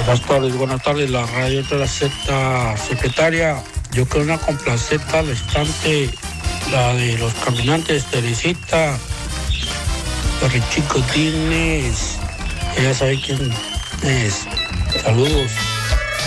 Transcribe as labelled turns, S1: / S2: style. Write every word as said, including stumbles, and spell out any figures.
S1: Buenas tardes, buenas tardes, la radio de la Z secretaria. Yo quiero una complaceta al estante, la de los caminantes, Teresita, Perrichico Tines, ella sabe quién es. Saludos.